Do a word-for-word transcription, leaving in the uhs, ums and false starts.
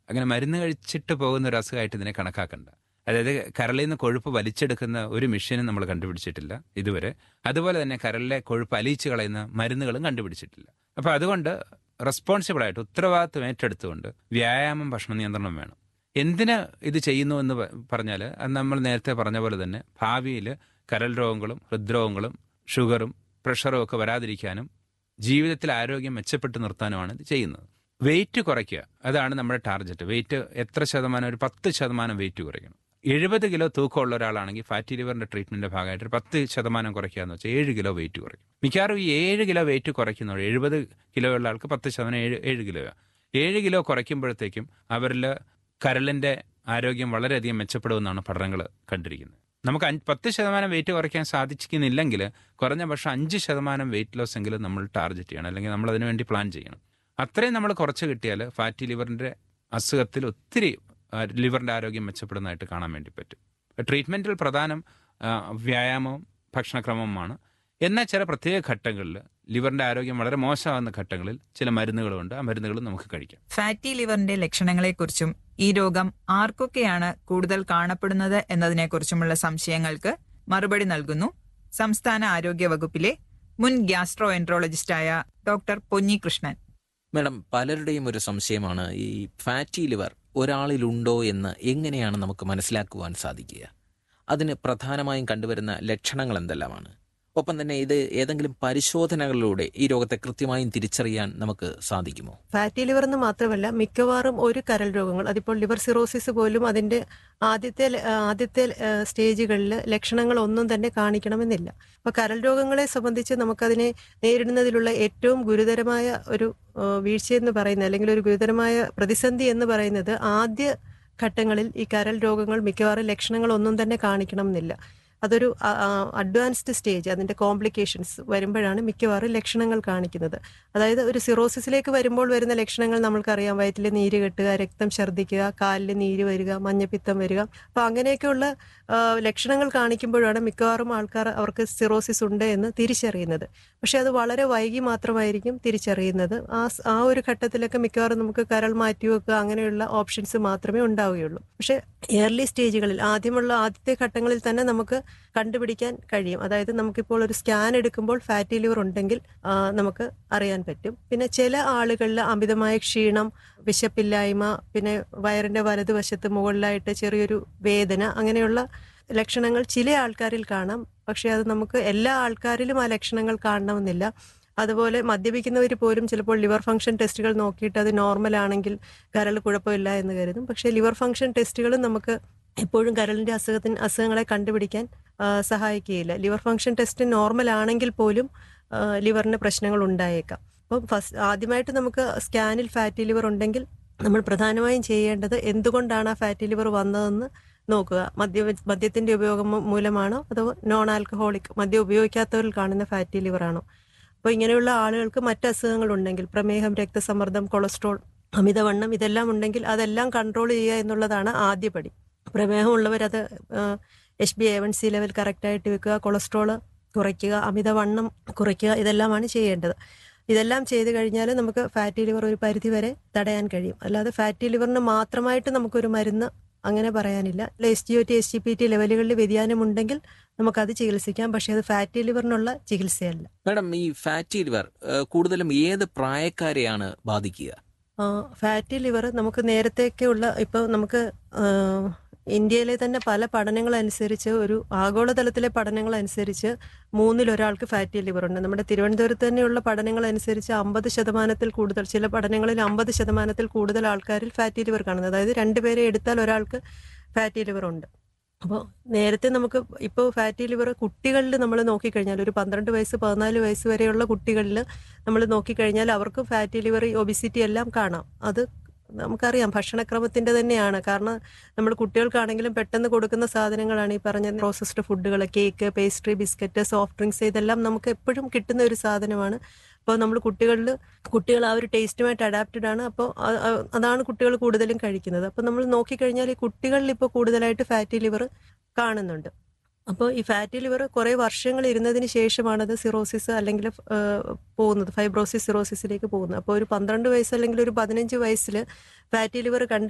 അങ്ങനെ മരുന്ന് കഴിച്ചിട്ട് പോകുന്ന ഒരു അസുഖമായിട്ട് ഇതിനെ കണക്കാക്കണ്ട. അതായത് കരളിൽ നിന്ന് കൊഴുപ്പ് വലിച്ചെടുക്കുന്ന ഒരു മെഷീനും നമ്മൾ കണ്ടുപിടിച്ചിട്ടില്ല ഇതുവരെ. അതുപോലെ തന്നെ കരളിലെ കൊഴുപ്പ് അലിയിച്ച് കളയുന്ന മരുന്നുകളും കണ്ടുപിടിച്ചിട്ടില്ല. അപ്പോൾ അതുകൊണ്ട് റെസ്പോൺസിബിളായിട്ട് ഉത്തരവാദിത്വം ഏറ്റെടുത്തുകൊണ്ട് വ്യായാമം, ഭക്ഷണ നിയന്ത്രണം വേണം. എന്തിന് ഇത് ചെയ്യുന്നു എന്ന് പറഞ്ഞാൽ അത് നമ്മൾ നേരത്തെ പറഞ്ഞ പോലെ തന്നെ ഭാവിയിൽ കരൾ രോഗങ്ങളും ഹൃദ്രോഗങ്ങളും ഷുഗറും പ്രഷറും ഒക്കെ വരാതിരിക്കാനും ജീവിതത്തിൽ ആരോഗ്യം മെച്ചപ്പെട്ട് നിർത്താനുമാണ് ഇത് ചെയ്യുന്നത്. വെയിറ്റ് കുറയ്ക്കുക, അതാണ് നമ്മുടെ ടാർഗറ്റ്. വെയിറ്റ് എത്ര ശതമാനം? ഒരു പത്ത് ശതമാനം വെയിറ്റ് കുറയ്ക്കണം. എഴുപത് കിലോ തൂക്കമുള്ള ഒരാളാണെങ്കിൽ ഫാറ്റി ലിവറിന്റെ ട്രീറ്റ്മെന്റിന്റെ ഭാഗമായിട്ട് ഒരു പത്ത് ശതമാനം കുറയ്ക്കുക എന്ന് വെച്ചാൽ ഏഴ് കിലോ വെയിറ്റ് കുറയ്ക്കും. മിക്കവാറും ഈ ഏഴ് കിലോ വെയിറ്റ് കുറയ്ക്കുന്നവർ എഴുപത് കിലോ ഉള്ള ആൾക്ക് പത്ത് ശതമാനം ഏഴ് ഏഴ് കിലോ ഏഴ് കിലോ കുറയ്ക്കുമ്പോഴത്തേക്കും അവരിൽ കരളിന്റെ ആരോഗ്യം വളരെയധികം മെച്ചപ്പെടുമെന്നാണ് പഠനങ്ങൾ കണ്ടിരിക്കുന്നത്. നമുക്ക് അഞ്ച് പത്ത് ശതമാനം വെയിറ്റ് കുറയ്ക്കാൻ സാധിക്കുന്നില്ലെങ്കിൽ കുറഞ്ഞ പക്ഷം അഞ്ച് ശതമാനം വെയിറ്റ് ലോസ് എങ്കിലും നമ്മൾ ടാർഗറ്റ് ചെയ്യണം, അല്ലെങ്കിൽ നമ്മൾ അതിനു വേണ്ടി പ്ലാൻ ചെയ്യണം. അത്രയും നമ്മൾ കുറച്ച് കിട്ടിയാൽ ഫാറ്റി ലിവറിന്റെ അസുഖത്തിൽ ഒത്തിരി ലിവറിന്റെ ആരോഗ്യം മെച്ചപ്പെടുന്നതായിട്ട് കാണാൻ വേണ്ടി പറ്റും. ട്രീറ്റ്മെന്റിൽ പ്രധാനം വ്യായാമവും ഭക്ഷണക്രമവുമാണ്. എന്നാൽ ചില പ്രത്യേക ഘട്ടങ്ങളിൽ ലിവറിന്റെ ആരോഗ്യം വളരെ മോശമാകുന്ന ഘട്ടങ്ങളിൽ ചില മരുന്നുകളുണ്ട്. ആ മരുന്നുകളും നമുക്ക് കഴിക്കാം. ഫാറ്റി ലിവറിന്റെ ലക്ഷണങ്ങളെക്കുറിച്ചും ഈ രോഗം ആർക്കൊക്കെയാണ് കൂടുതൽ കാണപ്പെടുന്നത് എന്നതിനെക്കുറിച്ചുമുള്ള സംശയങ്ങൾക്ക് മറുപടി നൽകുന്നു സംസ്ഥാന ആരോഗ്യ വകുപ്പിലെ മുൻ ഗ്യാസ്ട്രോ എൻട്രോളജിസ്റ്റായ ഡോക്ടർ പൊന്നി കൃഷ്ണൻ. മാഡം, പലരുടെയും ഒരു സംശയമാണ് ഈ ഫാറ്റി ലിവർ ഒരാളിലുണ്ടോ എന്ന് എങ്ങനെയാണ് നമുക്ക് മനസ്സിലാക്കുവാൻ സാധിക്കുക? അതിന് പ്രധാനമായും കണ്ടുവരുന്ന ലക്ഷണങ്ങൾ എന്തെല്ലാമാണ്? ഒപ്പം തന്നെ ഇത് ഏതെങ്കിലും പരിശോധനകളിലൂടെ ഈ രോഗത്തെ കൃത്യമായും തിരിച്ചറിയാൻ നമുക്ക് സാധിക്കുമോ? ഫാറ്റി ലിവർ എന്ന് മാത്രമല്ല, മിക്കവാറും ഒരു കരൾ രോഗങ്ങൾ, അതിപ്പോൾ ലിവർ സിറോസിസ് പോലും അതിന്റെ ആദ്യത്തെ ആദ്യത്തെ സ്റ്റേജുകളിൽ ലക്ഷണങ്ങൾ ഒന്നും തന്നെ കാണിക്കണമെന്നില്ല. അപ്പൊ കരൾ രോഗങ്ങളെ സംബന്ധിച്ച് നമുക്കതിനെ നേരിടുന്നതിലുള്ള ഏറ്റവും ഗുരുതരമായ ഒരു വീഴ്ചയെന്ന് പറയുന്നത്, അല്ലെങ്കിൽ ഒരു ഗുരുതരമായ പ്രതിസന്ധി എന്ന് പറയുന്നത്, ആദ്യ ഘട്ടങ്ങളിൽ ഈ കരൾ രോഗങ്ങൾ മിക്കവാറും ലക്ഷണങ്ങൾ ഒന്നും തന്നെ കാണിക്കണമെന്നില്ല. അതൊരു അഡ്വാൻസ്ഡ് സ്റ്റേജ്, അതിന്റെ കോംപ്ലിക്കേഷൻസ് വരുമ്പോഴാണ് മിക്കവാറും ലക്ഷണങ്ങൾ കാണിക്കുന്നത്. അതായത് ഒരു സിറോസിസിലേക്ക് വരുമ്പോൾ വരുന്ന ലക്ഷണങ്ങൾ നമ്മൾക്കറിയാം. വയറ്റിൽ നീര് കെട്ടുക, രക്തം ഛർദ്ദിക്കുക, കാലിൽ നീര് വരിക, മഞ്ഞപ്പിത്തം വരിക. അപ്പൊ അങ്ങനെയൊക്കെയുള്ള ലക്ഷണങ്ങൾ കാണിക്കുമ്പോഴാണ് മിക്കവാറും ആൾക്കാർ അവർക്ക് സിറോസിസ് ഉണ്ട് എന്ന് തിരിച്ചറിയുന്നത്. പക്ഷെ അത് വളരെ വൈകി മാത്രമായിരിക്കും തിരിച്ചറിയുന്നത്. ആ ആ ഒരു ഘട്ടത്തിലൊക്കെ മിക്കവാറും നമുക്ക് കരൾ മാറ്റിവെക്കുക അങ്ങനെയുള്ള ഓപ്ഷൻസ് മാത്രമേ ഉണ്ടാവുകയുള്ളൂ. പക്ഷെ ഏർലി സ്റ്റേജുകളിൽ, ആദ്യമുള്ള ആദ്യത്തെ ഘട്ടങ്ങളിൽ തന്നെ നമുക്ക് കണ്ടുപിടിക്കാൻ കഴിയും. അതായത് നമുക്കിപ്പോൾ ഒരു സ്കാൻ എടുക്കുമ്പോൾ ഫാറ്റി ലിവർ ഉണ്ടെങ്കിൽ നമുക്ക് അറിയാൻ പറ്റും. പിന്നെ ചില ആളുകളിൽ അമിതമായ ക്ഷീണം, വിശപ്പില്ലായ്മ, പിന്നെ വയറിന്റെ വലതുവശത്ത് മുകളിലായിട്ട് ചെറിയൊരു വേദന, അങ്ങനെയുള്ള ലക്ഷണങ്ങൾ ചില ആൾക്കാരിൽ കാണാം. പക്ഷെ അത് നമുക്ക് എല്ലാ ആൾക്കാരിലും ആ ലക്ഷണങ്ങൾ കാണണമെന്നില്ല. അതുപോലെ മദ്യപിക്കുന്നവർ പോലും ചിലപ്പോൾ ലിവർ ഫംഗ്ഷൻ ടെസ്റ്റുകൾ നോക്കിയിട്ട് അത് നോർമൽ ആണെങ്കിൽ കരൾ കുഴപ്പമില്ല എന്ന് കരുതും. പക്ഷേ ലിവർ ഫംഗ്ഷൻ ടെസ്റ്റുകളും നമുക്ക് എപ്പോഴും കരളിന്റെ അസുഖത്തിന് അസുഖങ്ങളെ കണ്ടുപിടിക്കാൻ സഹായിക്കുകയില്ല. ലിവർ ഫംഗ്ഷൻ ടെസ്റ്റ് നോർമൽ ആണെങ്കിൽ പോലും ലിവറിന് പ്രശ്നങ്ങൾ ഉണ്ടായേക്കാം. അപ്പം ഫസ്റ്റ് ആദ്യമായിട്ട് നമുക്ക് സ്കാനിൽ ഫാറ്റി ലിവർ ഉണ്ടെങ്കിൽ നമ്മൾ പ്രധാനമായും ചെയ്യേണ്ടത് എന്തുകൊണ്ടാണ് ആ ഫാറ്റി ലിവർ വന്നതെന്ന് നോക്കുക. മദ്യ മദ്യത്തിന്റെ ഉപയോഗം മൂലമാണോ അതോ നോൺ ആൽക്കഹോളിക് മദ്യം ഉപയോഗിക്കാത്തവരിൽ കാണുന്ന ഫാറ്റി ലിവർ ആണോ? അപ്പോൾ ഇങ്ങനെയുള്ള ആളുകൾക്ക് മറ്റ് അസുഖങ്ങൾ ഉണ്ടെങ്കിൽ, പ്രമേഹം, രക്തസമ്മർദ്ദം, കൊളസ്ട്രോൾ, അമിതവണ്ണം, ഇതെല്ലാം ഉണ്ടെങ്കിൽ അതെല്ലാം കൺട്രോൾ ചെയ്യുക എന്നുള്ളതാണ് ആദ്യപടി. പ്രമേഹം ഉള്ളവരത് H B A one C level കറക്റ്റായിട്ട് വെക്കുക, കൊളസ്ട്രോൾ കുറയ്ക്കുക, അമിതവണ്ണം കുറയ്ക്കുക, ഇതെല്ലാമാണ് ചെയ്യേണ്ടത്. ഇതെല്ലാം ചെയ്ത് കഴിഞ്ഞാൽ നമുക്ക് ഫാറ്റി ലിവർ ഒരു പരിധി വരെ തടയാൻ കഴിയും. അല്ലാതെ ഫാറ്റി ലിവറിന് മാത്രമായിട്ട് നമുക്കൊരു മരുന്ന് അങ്ങനെ പറയാനില്ല. S G O T S G P T ലെവലുകളിൽ വ്യതിയാനമുണ്ടെങ്കിൽ നമുക്കത് ചികിത്സിക്കാം. പക്ഷേ അത് ഫാറ്റി ലിവറിനുള്ള ചികിത്സയല്ല. മാഡം, ഈ ഫാറ്റി ലിവർ കൂടുതലും ഏത് പ്രായക്കാരെയാണ് ബാധിക്കുക? ഫാറ്റി ലിവർ നമുക്ക് നേരത്തെയൊക്കെയുള്ള, ഇപ്പോൾ നമുക്ക് ഇന്ത്യയിലെ തന്നെ പല പഠനങ്ങൾ അനുസരിച്ച്, ഒരു ആഗോളതലത്തിലെ പഠനങ്ങൾ അനുസരിച്ച് മൂന്നിലൊരാൾക്ക് ഫാറ്റി ലിവർ ഉണ്ട്. നമ്മുടെ തിരുവനന്തപുരത്ത് തന്നെയുള്ള പഠനങ്ങൾ അനുസരിച്ച് അമ്പത് ശതമാനത്തിൽ കൂടുതൽ, ചില പഠനങ്ങളിൽ അമ്പത് ശതമാനത്തിൽ കൂടുതൽ ആൾക്കാരിൽ ഫാറ്റി ലിവർ കാണുന്നത്. അതായത് രണ്ടുപേരെ എടുത്താൽ ഒരാൾക്ക് ഫാറ്റി ലിവർ ഉണ്ട്. അപ്പോൾ നേരത്തെ നമുക്ക് ഇപ്പോൾ ഫാറ്റി ലിവർ കുട്ടികളിൽ നമ്മൾ നോക്കിക്കഴിഞ്ഞാൽ, ഒരു പന്ത്രണ്ട് വയസ്സ് പതിനാല് വയസ്സ് വരെയുള്ള കുട്ടികളിൽ നമ്മൾ നോക്കിക്കഴിഞ്ഞാൽ അവർക്ക് ഫാറ്റി ലിവർ, ഒബിസിറ്റി എല്ലാം കാണാം. അത് നമുക്കറിയാം ഭക്ഷണക്രമത്തിന്റെ തന്നെയാണ്. കാരണം നമ്മൾ കുട്ടികൾക്കാണെങ്കിലും പെട്ടെന്ന് കൊടുക്കുന്ന സാധനങ്ങളാണ് ഈ പറഞ്ഞ പ്രോസസ്ഡ് ഫുഡുകൾ, cake, pastry, biscuit, soft drinks, ഇതെല്ലാം നമുക്ക് എപ്പോഴും കിട്ടുന്ന ഒരു സാധനമാണ്. അപ്പോൾ നമ്മൾ കുട്ടികളിൽ കുട്ടികൾ ആ ഒരു ടേസ്റ്റുമായിട്ട് അഡാപ്റ്റഡ് ആണ്. അപ്പോൾ അതാണ് കുട്ടികൾ കൂടുതലും കഴിക്കുന്നത്. അപ്പോൾ നമ്മൾ നോക്കിക്കഴിഞ്ഞാൽ ഈ കുട്ടികളിൽ ഇപ്പോൾ കൂടുതലായിട്ട് ഫാറ്റി ലിവർ കാണുന്നുണ്ട്. അപ്പോൾ ഈ ഫാറ്റി ലിവർ കുറേ വർഷങ്ങൾ ഇരുന്നതിന് ശേഷമാണത് സിറോസിസ് അല്ലെങ്കിൽ പോകുന്നത്, ഫൈബ്രോസിസ് സിറോസിസിലേക്ക് പോകുന്നത്. അപ്പോൾ ഒരു പന്ത്രണ്ട് വയസ്സ് അല്ലെങ്കിൽ ഒരു പതിനഞ്ച് വയസ്സിൽ ഫാറ്റി ലിവർ കണ്ട്